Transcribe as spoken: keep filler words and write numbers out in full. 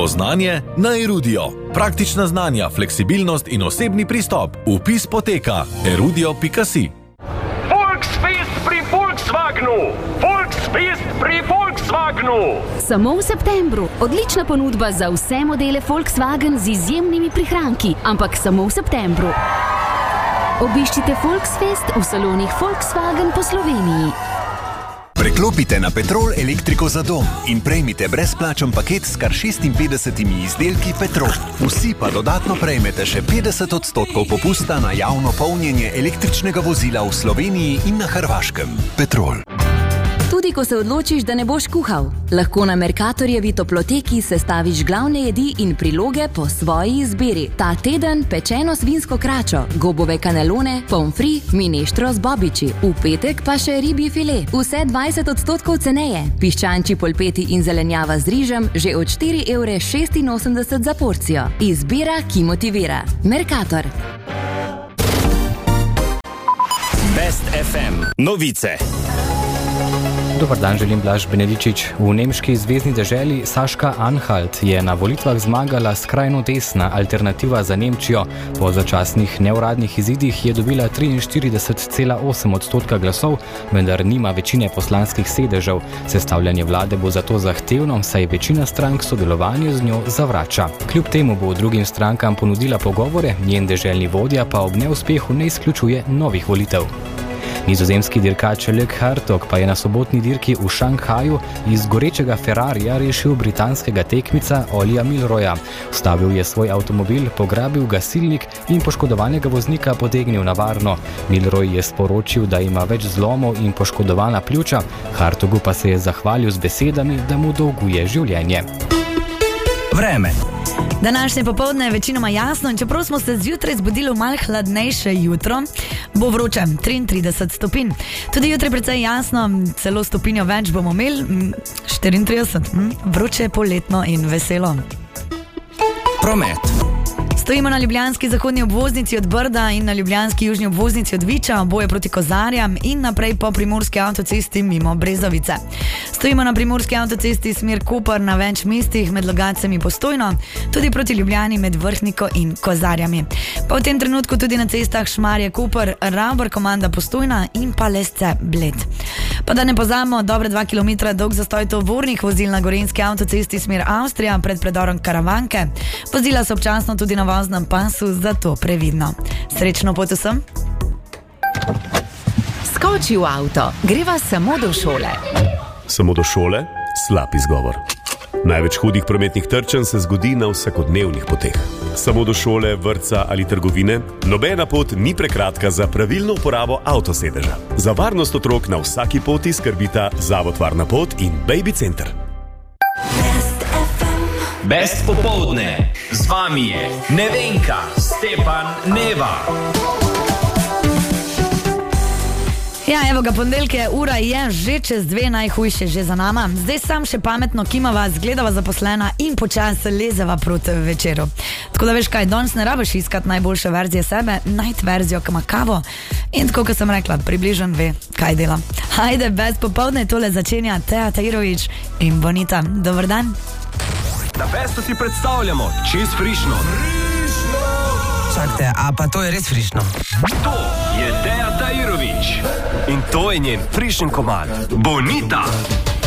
znanje na Erudio. Praktična znanja, fleksibilnost in osebni pristop. Vpis poteka erudio pika si. Volksfest pri Volkswagenu! Volksfest pri Volkswagenu! Samo v septembru. Odlična ponudba za vse modele Volkswagen z izjemnimi prihranki, ampak samo v septembru. Obiščite Volksfest v salonih Volkswagen po Sloveniji. Preklopite na Petrol elektriko za dom in prejmite brezplačen paket s kar šestinpetdesetimi izdelki Petrol. Vsi pa dodatno prejmete še petdeset odstotkov popusta na javno polnjenje električnega vozila v Sloveniji in na Hrvaškem. Petrol. Tudi ko se odločiš, da ne boš kuhal, lahko na Mercatorjevi toploteki sestaviš glavne jedi in priloge po svoji izbiri. Ta teden pečeno svinsko kračo, gobove kanelone, pomfri, mineštro z bobiči. V petek pa še ribji file. Vse dvajset odstotkov ceneje. Piščančji polpeti in zelenjava z rižem že od štiri evre šestinosemdeset za porcijo. Izbira, ki motivira. Mercator. Best ef em. Novice. Dobar dan, želim Blaž Benedičič. V nemški zvezni deželi Saška-Anhalt je na volitvah zmagala skrajno desna Alternativa za Nemčijo. Po začasnih neuradnih izidih je dobila triinštirideset cela osem odstotka glasov, vendar nima večine poslanskih sedežev. Sestavljanje vlade bo zato zahtevno, saj večina strank sodelovanje z njo zavrača. Kljub temu bo drugim strankam ponudila pogovore, njen deželni vodja pa ob neuspehu ne izključuje novih volitev. Nizozemski dirkač Luke Hartog pa je na sobotni dirki v Šanghaju iz gorečega Ferrarija rešil britanskega tekmica Olija Milroja. Vstavil je svoj avtomobil, pograbil gasilnik in poškodovanega voznika potegnil na varno. Milroj je sporočil, da ima več zlomov in poškodovana pljuča, Hartogu pa se je zahvalil z besedami, da mu dolguje življenje. Vreme. Današnje popoldne je večinoma jasno in čeprav smo se zjutraj zbudili v malo hladnejše jutro, bo vroče triintrideset stopinj. Tudi jutri precej jasno, celo stopinjo več bomo imeli, štiriintrideset, hm? Vroče, poletno in veselo. Promet. Stojimo na ljubljanski zahodni obvoznici od Brda in na ljubljanski južni obvoznici od Viča, oboje proti Kozarjam in naprej po primorski avtocesti mimo Brezovice. Stojimo na primorski avtocesti smer Koper na več mestih med Logatcem in Postojno, tudi proti Ljubljani med Vrhniko in Kozarjami. Pa v tem trenutku tudi na cestah Šmarje Koper, Ravbar komanda Postojna in pa Lesce Bled. Pa da ne pozabimo, dobre dva kilometra dolg zastoj tovornih vozil na gorenjski avtocesti smer Avstrija pred predorom Karavanke. Vozila so občasno tudi na voznem pasu, zato previdno. Srečno pot vsem! Skoči v avto, greva samo do šole. Samo do šole? Slab izgovor. Največ hudih prometnih trčenj se zgodi na vsakodnevnih poteh. Samo do šole, vrtca ali trgovine, nobena pot ni prekratka za pravilno uporabo avtosedeža. Za varnost otrok na vsaki poti skrbita Zavod Varna pot in Baby Center. Best popoldne. Z vami je Nevenka, Stepan, Neva. Ja, evo ga, ponedeljke, ura je že čez dve, najhujše že za nama. Zdaj sam še pametno kimava, zgledava zaposlena in počas lezeva proti večeru. Tako da veš kaj, danes ne rabiš iskati najboljše verzije sebe, najti verzijo, ki ima kavo in tako, kot sem rekla, približen ve, kaj dela. Hajde, Best popoldne, tole začenja Teja Tahirović in Bonita. Dobar dan. Na Bestu si predstavljamo čist frišno. Čakajte, a pa to je res frišno? To je Teja Tahirović in to je njen frišen komad Bonita.